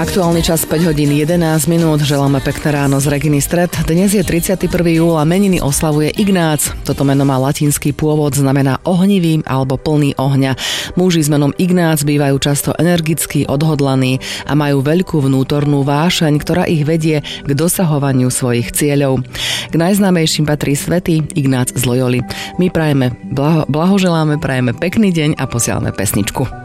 Aktuálny čas 5 hodín 11 minút. Želáme pekné ráno z Reginy Stred. Dnes je 31. júl a meniny oslavuje Ignác. Toto meno má latinský pôvod, znamená ohnivý alebo plný ohňa. Muži s menom Ignác bývajú často energickí, odhodlaní a majú veľkú vnútornú vášeň, ktorá ich vedie k dosahovaniu svojich cieľov. K najznámejším patrí svätý Ignác z Loyoli. My prajeme blahoželáme, prajeme pekný deň a posielame pesničku.